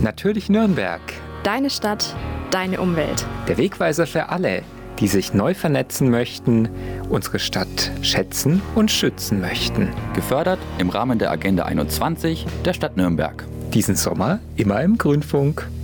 Natürlich Nürnberg. Deine Stadt, deine Umwelt. Der Wegweiser für alle, die sich neu vernetzen möchten, unsere Stadt schätzen und schützen möchten. Gefördert im Rahmen der Agenda 21 der Stadt Nürnberg. Diesen Sommer immer im Grünfunk.